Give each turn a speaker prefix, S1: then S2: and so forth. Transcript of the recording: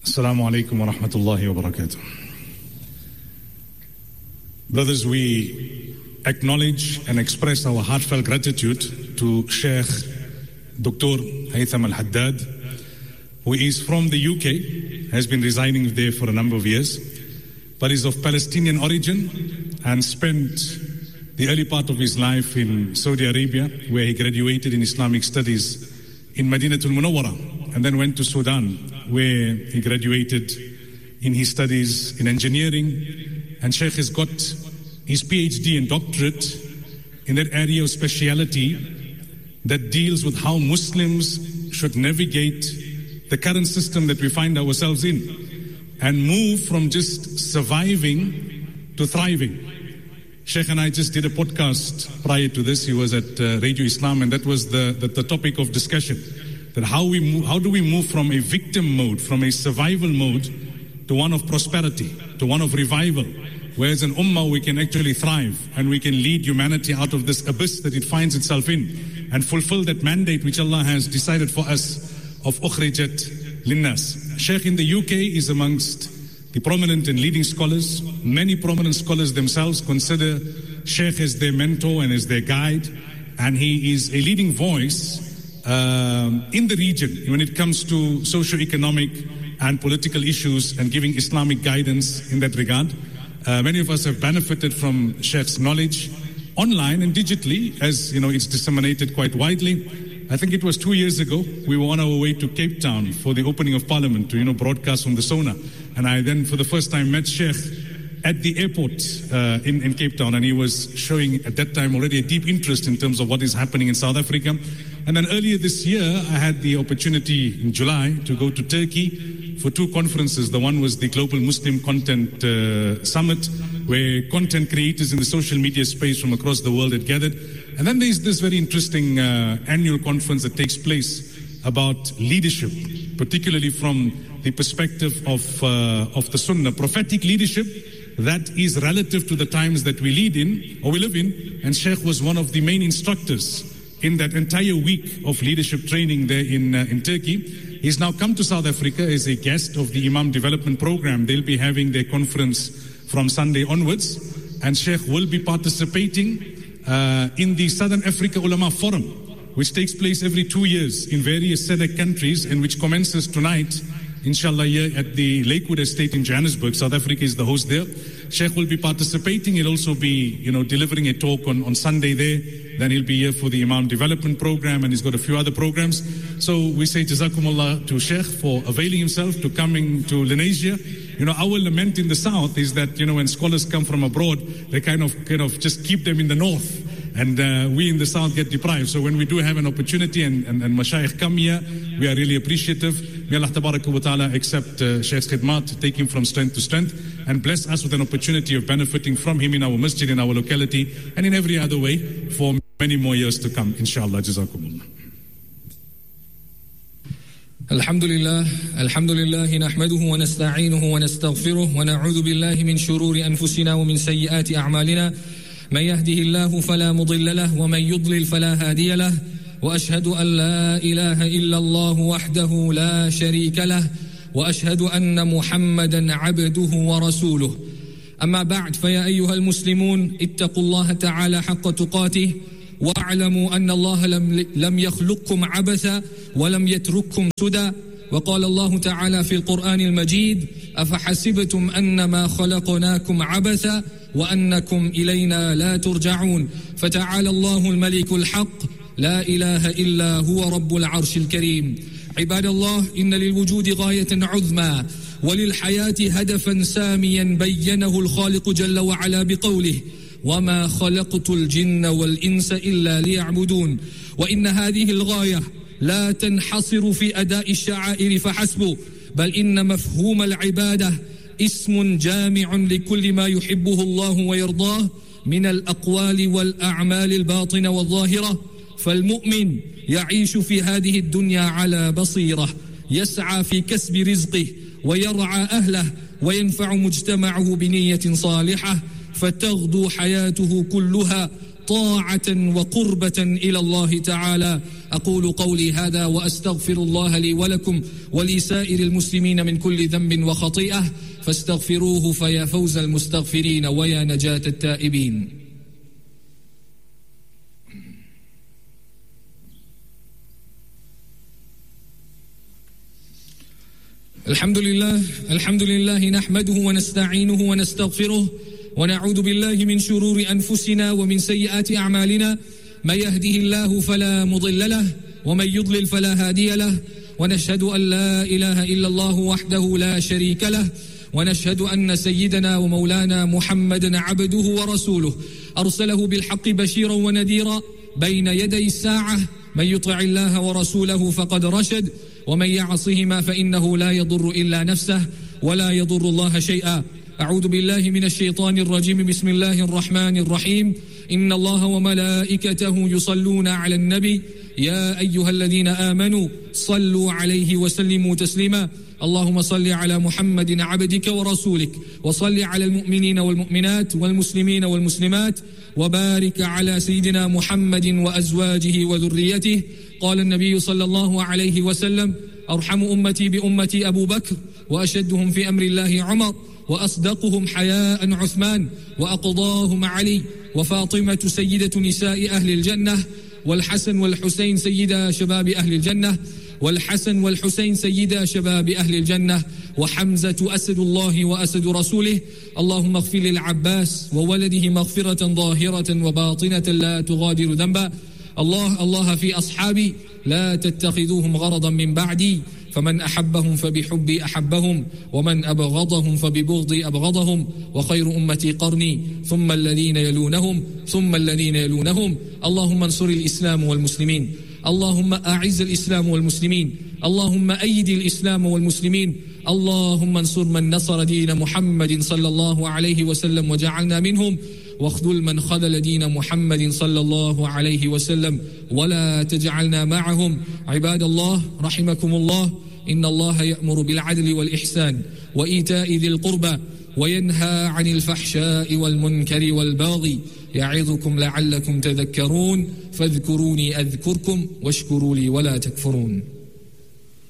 S1: Assalamu alaikum wa rahmatullahi wa barakatuh. Brothers, we acknowledge and express our heartfelt gratitude to Sheikh Dr. Haytham Al-Haddad, who is from the UK, has been residing there for a number of years, but is of Palestinian origin and spent the early part of his life in Saudi Arabia, where he graduated in Islamic studies in Madinatul Munawwara, and then went to Sudan, where he graduated in his studies in engineering. And Sheikh has got his PhD and doctorate in that area of speciality that deals with how Muslims should navigate the current system that we find ourselves in and move from just surviving to thriving. Sheikh and I just did a podcast prior to this. He was at Radio Islam, and that was the topic of discussion. That how do we move from a victim mode, from a survival mode, to one of prosperity, to one of revival, where as an ummah we can actually thrive and we can lead humanity out of this abyss that it finds itself in and fulfill that mandate which Allah has decided for us of ukhrijat linnas. Sheikh in the UK is amongst the prominent and leading scholars. Many prominent scholars themselves consider Sheikh as their mentor and as their guide, and he is a leading voice in the region when it comes to socio-economic and political issues and giving Islamic guidance in that regard. Many of us have benefited from Sheikh's knowledge online and digitally, as you know, it's disseminated quite widely. I think it was 2 years ago, we were on our way to Cape Town for the opening of Parliament to, broadcast from the Sona. And I then, for the first time, met Sheikh at the airport in Cape Town. And he was showing, at that time, already a deep interest in terms of what is happening in South Africa. And then earlier this year, I had the opportunity in July to go to Turkey for 2 conferences. The one was the Global Muslim Content Summit, where content creators in the social media space from across the world had gathered. And then there's this very interesting annual conference that takes place about leadership, particularly from the perspective of the Sunnah, prophetic leadership that is relative to the times that we live in. And Sheikh was one of the main instructors in that entire week of leadership training there in Turkey. He's now come to South Africa as a guest of the Imam Development Program. They'll be having their conference from Sunday onwards, and Sheikh will be participating in the Southern Africa Ulama Forum, which takes place every 2 years in various SADC countries, and which commences tonight, inshallah, here at the Lakewood Estate in Johannesburg. South Africa is the host there. Sheikh will be participating. He'll also be, delivering a talk on Sunday there. Then he'll be here for the Imam Development Program, and he's got a few other programs. So we say Jazakumullah to Sheikh for availing himself to coming to Lenasia. Our lament in the south is that, when scholars come from abroad, they kind of just keep them in the north. And we in the south get deprived. So when we do have an opportunity and Mashayikh come here, we are really appreciative. May Allah Tabaraka wa Ta'ala accept Shaykh's khidmat, take him from strength to strength, and bless us with an opportunity of benefiting from him in our masjid, in our locality, and in every other way for many more years to come. Inshallah. Jazakumullah.
S2: الحمد لله نحمده ونستعينه ونستغفره ونعوذ بالله من شرور أنفسنا ومن سيئات أعمالنا من يهده الله فلا مضل له ومن يضلل فلا هادي له وأشهد أن لا إله إلا الله وحده لا شريك له وأشهد أن محمدا عبده ورسوله أما بعد فيا أيها المسلمون اتقوا الله تعالى حق تقاته واعلموا أن الله لم يخلقكم عبثا ولم يترككم سدى وقال الله تعالى في القرآن المجيد أفحسبتم أنما خلقناكم عبثا وأنكم إلينا لا ترجعون فتعالى الله الملك الحق لا إله إلا هو رب العرش الكريم عباد الله إن للوجود غاية عظمى وللحياة هدفا ساميا بينه الخالق جل وعلا بقوله وما خلقت الجن والإنس إلا ليعبدون وإن هذه الغاية لا تنحصر في أداء الشعائر فحسب بل إن مفهوم العبادة اسم جامع لكل ما يحبه الله ويرضاه من الأقوال والأعمال الباطنة والظاهرة فالمؤمن يعيش في هذه الدنيا على بصيرة يسعى في كسب رزقه ويرعى أهله وينفع مجتمعه بنية صالحة فتغدو حياته كلها طاعة وقربة إلى الله تعالى. أقول قولي هذا وأستغفر الله لي ولكم ولسائر المسلمين من كل ذنب وخطيئة، فاستغفروه فيا فوز المستغفرين ويا نجاة التائبين. الحمد لله نحمده ونستعينه ونستغفره ونعوذ بالله من شرور أنفسنا ومن سيئات أعمالنا، من يهده الله فلا مضل له ومن يضلل فلا هادي له، ونشهد أن لا إله إلا الله وحده لا شريك له، ونشهد أن سيدنا ومولانا محمدا عبده ورسوله أرسله بالحق بشيرا ونذيرا بين يدي الساعة، من يطع الله ورسوله فقد رشد، ومن يعصهما فإنه لا يضر إلا نفسه ولا يضر الله شيئا. أعوذ بالله من الشيطان الرجيم. بسم الله الرحمن الرحيم. إن الله وملائكته يصلون على النبي يا أيها الذين آمنوا صلوا عليه وسلموا تسليما. اللهم صل على محمد عبدك ورسولك، وصل على المؤمنين والمؤمنات والمسلمين والمسلمات، وبارك على سيدنا محمد وأزواجه وذريته. قال النبي صلى الله عليه وسلم: أرحم أمتي بأمتي أبو بكر، وأشدهم في أمر الله عمر، وأصدقهم حياء عثمان، وأقضاهم علي، وفاطمة سيدة نساء أهل الجنة، والحسن والحسين سيدا شباب أهل الجنة، والحسن والحسين سيدا شباب أهل الجنة، وحمزة أسد الله وأسد رسوله. اللهم اغفر للعباس وولده مغفرة ظاهرة وباطنة لا تغادر ذنبا. الله في أصحابي لا تتخذوهم غرضا من بعدي، فمن أحبهم فبحبي أحبهم، ومن أبغضهم فببغضي أبغضهم، وخير أمتي قرني ثم الذين يلونهم ثم الذين يلونهم. اللهم انصر الإسلام والمسلمين، اللهم أعز الإسلام والمسلمين، اللهم أيد الإسلام والمسلمين، اللهم انصر من نصر دين محمد صلى الله عليه وسلم وجعلنا منهم، واخذل من خذل دين محمد صلى الله عليه وسلم ولا تجعلنا معهم. عباد الله رحمكم الله، إن الله يأمر بالعدل والإحسان وإيتاء ذي القربى وينهى عن الفحشاء والمنكر والبغي، يعظكم لعلكم تذكرون. فاذكروني أذكركم واشكروا لي ولا تكفرون.